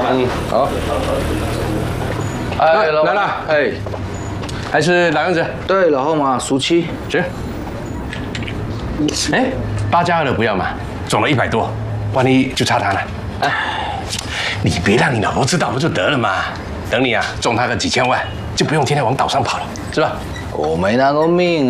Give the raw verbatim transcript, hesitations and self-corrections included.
嗯，好。哎，来了，哎，还是老样子。 对，老后嘛，熟七。 是。哎，八加二的不要嘛，中了一百多，万一就差他了。哎，你别让你老婆知道不就得了嘛？等你啊中他个几千万，就不用天天往岛上跑了，是吧？ 我没那个命。